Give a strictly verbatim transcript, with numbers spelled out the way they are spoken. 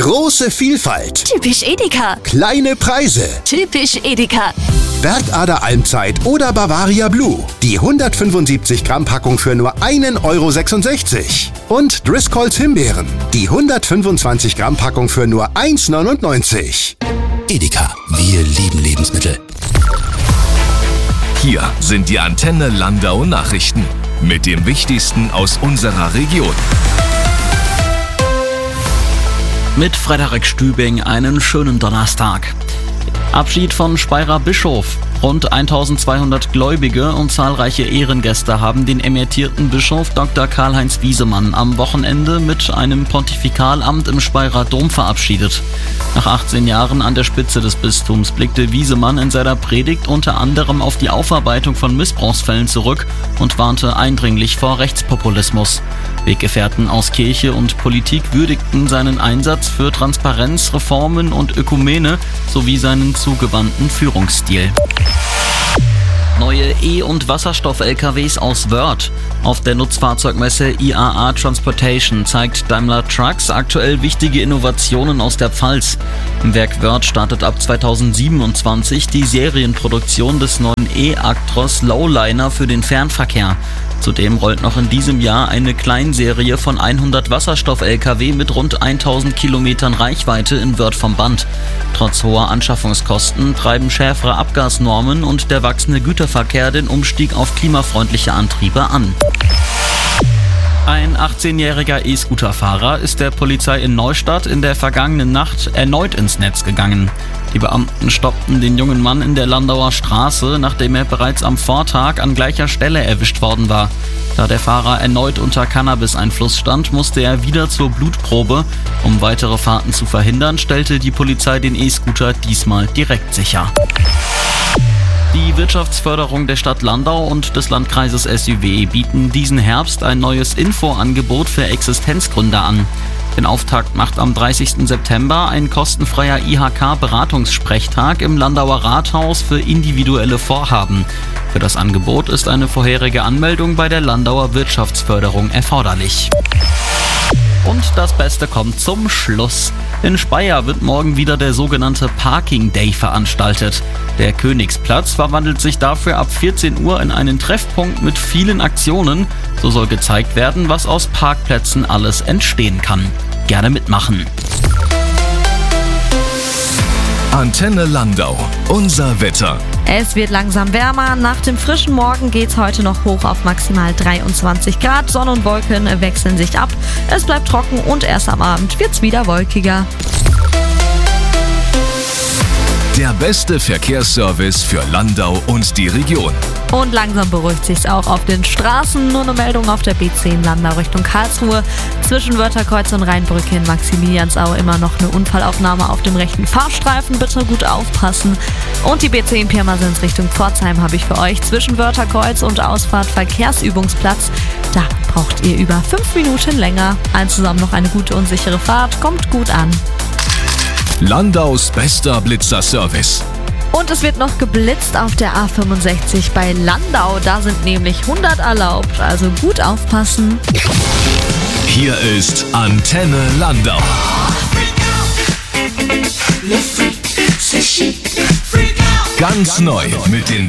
Große Vielfalt. Typisch Edeka. Kleine Preise. Typisch Edeka. Bergader Almzeit oder Bavaria Blue. Die hundertfünfundsiebzig Gramm Packung für nur einen Euro sechsundsechzig. Und Driscolls Himbeeren. Die hundertfünfundzwanzig Gramm Packung für nur eins neunundneunzig. Edeka, wir lieben Lebensmittel. Hier sind die Antenne Landau Nachrichten mit dem Wichtigsten aus unserer Region. Mit Frederik Stübing einen schönen Donnerstag. Abschied von Speyerer Bischof. Rund eintausendzweihundert Gläubige und zahlreiche Ehrengäste haben den emeritierten Bischof Doktor Karl-Heinz Wiesemann am Wochenende mit einem Pontifikalamt im Speyerer Dom verabschiedet. Nach achtzehn Jahren an der Spitze des Bistums blickte Wiesemann in seiner Predigt unter anderem auf die Aufarbeitung von Missbrauchsfällen zurück und warnte eindringlich vor Rechtspopulismus. Weggefährten aus Kirche und Politik würdigten seinen Einsatz für Transparenz, Reformen und Ökumene sowie seinen zugewandten Führungsstil. Neue E- und Wasserstoff-L K Ws aus Wörth. Auf der Nutzfahrzeugmesse I A A Transportation zeigt Daimler Trucks aktuell wichtige Innovationen aus der Pfalz. Im Werk Wörth startet ab zweitausendsiebenundzwanzig die Serienproduktion des neuen E-Actros Lowliner für den Fernverkehr. Zudem rollt noch in diesem Jahr eine Kleinserie von hundert Wasserstoff-L K W mit rund tausend Kilometern Reichweite in Wörth vom Band. Trotz hoher Anschaffungskosten treiben schärfere Abgasnormen und der wachsende Güterverkehr den Umstieg auf klimafreundliche Antriebe an. Ein achtzehnjähriger E-Scooter-Fahrer ist der Polizei in Neustadt in der vergangenen Nacht erneut ins Netz gegangen. Die Beamten stoppten den jungen Mann in der Landauer Straße, nachdem er bereits am Vortag an gleicher Stelle erwischt worden war. Da der Fahrer erneut unter Cannabis-Einfluss stand, musste er wieder zur Blutprobe. Um weitere Fahrten zu verhindern, stellte die Polizei den E-Scooter diesmal direkt sicher. Die Wirtschaftsförderung der Stadt Landau und des Landkreises S U W bieten diesen Herbst ein neues Infoangebot für Existenzgründer an. Den Auftakt macht am dreißigsten September ein kostenfreier I H K-Beratungssprechtag im Landauer Rathaus für individuelle Vorhaben. Für das Angebot ist eine vorherige Anmeldung bei der Landauer Wirtschaftsförderung erforderlich. Und das Beste kommt zum Schluss. In Speyer wird morgen wieder der sogenannte Parking Day veranstaltet. Der Königsplatz verwandelt sich dafür ab vierzehn Uhr in einen Treffpunkt mit vielen Aktionen. So soll gezeigt werden, was aus Parkplätzen alles entstehen kann. Gerne mitmachen. Antenne Landau, unser Wetter. Es wird langsam wärmer. Nach dem frischen Morgen geht's heute noch hoch auf maximal dreiundzwanzig Grad. Sonne und Wolken wechseln sich ab. Es bleibt trocken und erst am Abend wird's wieder wolkiger. Der beste Verkehrsservice für Landau und die Region. Und langsam beruhigt sich's auch auf den Straßen. Nur eine Meldung auf der B zehn Landau Richtung Karlsruhe. Zwischen Wörtherkreuz und Rheinbrücke in Maximiliansau immer noch eine Unfallaufnahme auf dem rechten Fahrstreifen. Bitte gut aufpassen. Und die B zehn Pirmasens Richtung Pforzheim habe ich für euch. Zwischen Wörtherkreuz und Ausfahrt Verkehrsübungsplatz. Da braucht ihr über fünf Minuten länger. Allen zusammen noch eine gute und sichere Fahrt. Kommt gut an. Landaus bester Blitzerservice. Und es wird noch geblitzt auf der A fünfundsechzig bei Landau. Da sind nämlich hundert erlaubt, also gut aufpassen. Hier ist Antenne Landau. Ganz neu mit den